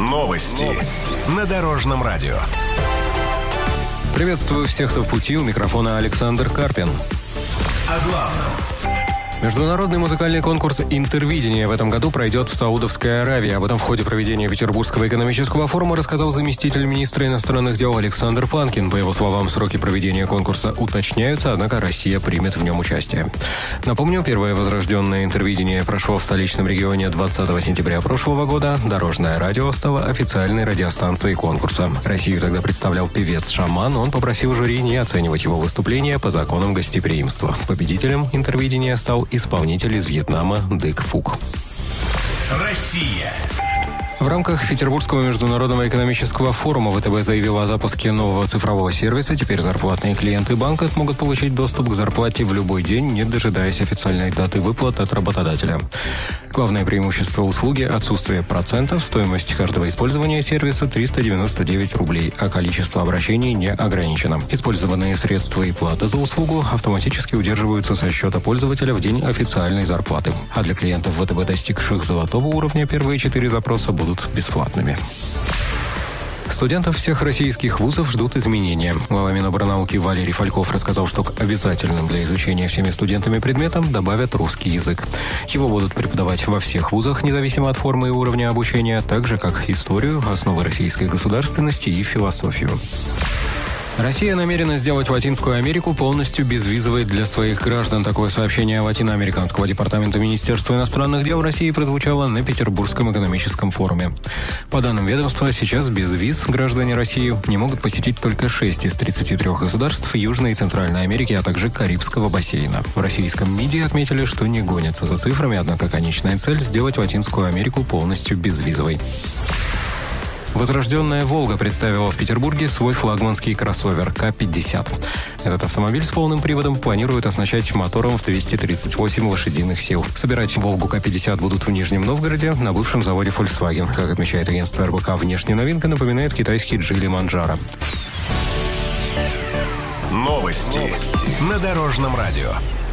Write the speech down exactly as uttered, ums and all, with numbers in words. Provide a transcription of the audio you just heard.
Новости на Дорожном радио. Приветствую всех, кто в пути. У микрофона Александр Карпин. О главном. Международный музыкальный конкурс «Интервидение» в этом году пройдет в Саудовской Аравии. Об этом в ходе проведения Петербургского экономического форума рассказал заместитель министра иностранных дел Александр Панкин. По его словам, сроки проведения конкурса уточняются, однако Россия примет в нем участие. Напомню, первое возрожденное «Интервидение» прошло в столичном регионе двадцатого сентября прошлого года. Дорожное радио стало официальной радиостанцией конкурса. Россию тогда представлял певец «Шаман». Он попросил жюри не оценивать его выступление по законам гостеприимства. Победителем «Интервидения» стал исполнитель из Вьетнама Дык Фук. Россия. В рамках Петербургского международного экономического форума ВТБ заявила о запуске нового цифрового сервиса. Теперь зарплатные клиенты банка смогут получить доступ к зарплате в любой день, не дожидаясь официальной даты выплат от работодателя. Главное преимущество услуги – отсутствие процентов. Стоимость каждого использования сервиса – триста девяносто девять рублей, а количество обращений не ограничено. Использованные средства и плата за услугу автоматически удерживаются со счета пользователя в день официальной зарплаты. А для клиентов ВТБ, достигших золотого уровня, первые четыре запроса будут бесплатными. Студентов всех российских вузов ждут изменения. Глава Миноборнауки Валерий Фальков рассказал, что к обязательным для изучения всеми студентами предметам добавят русский язык. Его будут преподавать во всех вузах, независимо от формы и уровня обучения, так же как историю, основы российской государственности и философию. Россия намерена сделать Латинскую Америку полностью безвизовой для своих граждан. Такое сообщение Латиноамериканского департамента Министерства иностранных дел России прозвучало на Петербургском экономическом форуме. По данным ведомства, сейчас без виз граждане России не могут посетить только шесть из тридцати трёх государств Южной и Центральной Америки, а также Карибского бассейна. В российском МИДе отметили, что не гонятся за цифрами, однако конечная цель – сделать Латинскую Америку полностью безвизовой. Возрожденная «Волга» представила в Петербурге свой флагманский кроссовер Ка пятьдесят. Этот автомобиль с полным приводом планируют оснащать мотором в двести тридцать восемь лошадиных сил. Собирать «Волгу» Ка пятьдесят будут в Нижнем Новгороде на бывшем заводе Volkswagen. Как отмечает агентство эр бэ ка, внешняя новинка напоминает китайский Джили Манджаро. Новости на Дорожном радио.